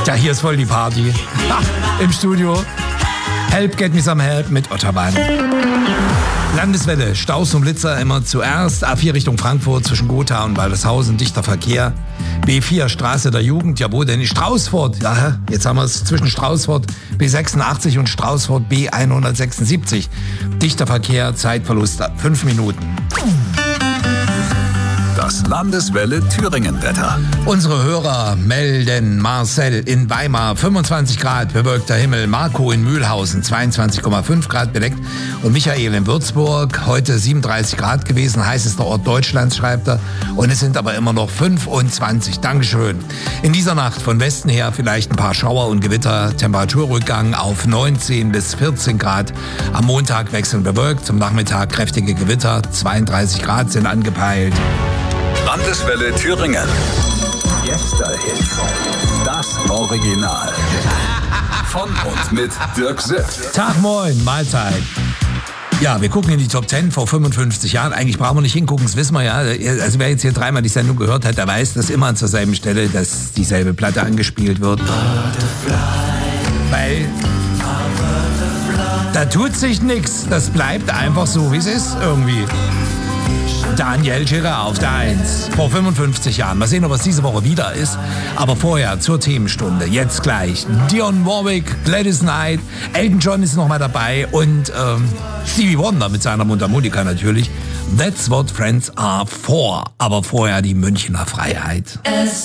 Tja, hier ist voll die Party. Im Studio. Help, get me some help mit Otterbein. Landeswelle, Staus und Blitzer immer zuerst. A4 Richtung Frankfurt zwischen Gotha und Waldeshausen, dichter Verkehr. B4 Straße der Jugend, ja wo denn? Straußfurt, ja, jetzt haben wir es zwischen Straußfurt B86 und Straußfurt B176. Dichter Verkehr, Zeitverlust 5 Minuten. Das Landeswelle Thüringen-Wetter. Unsere Hörer melden: Marcel in Weimar 25 Grad, bewölkter Himmel. Marco in Mühlhausen 22,5 Grad bedeckt. Und Michael in Würzburg heute 37 Grad gewesen, heißester Ort Deutschlands, schreibt er. Und es sind aber immer noch 25. Dankeschön. In dieser Nacht von Westen her vielleicht ein paar Schauer und Gewitter. Temperaturrückgang auf 19 bis 14 Grad. Am Montag wechselnd bewölkt, zum Nachmittag kräftige Gewitter. 32 Grad sind angepeilt. Landeswelle Thüringen. Gästehits. Das Original. Von und mit Dirk Sitt. Tag, moin, Mahlzeit. Ja, wir gucken in die Top 10 vor 55 Jahren. Eigentlich brauchen wir nicht hingucken, das wissen wir ja. Also wer jetzt hier dreimal die Sendung gehört hat, der weiß, dass immer zur selben Stelle, dass dieselbe Platte angespielt wird. Weil da tut sich nichts. Das bleibt einfach so, wie es ist irgendwie. Daniel Giraud auf der 1 vor 55 Jahren. Mal sehen, ob es diese Woche wieder ist. Aber vorher zur Themenstunde. Jetzt gleich Dionne Warwick, Gladys Knight, Elton John ist noch mal dabei und Stevie Wonder mit seiner Mundharmonika natürlich. That's what friends are for. Aber vorher die Münchner Freiheit.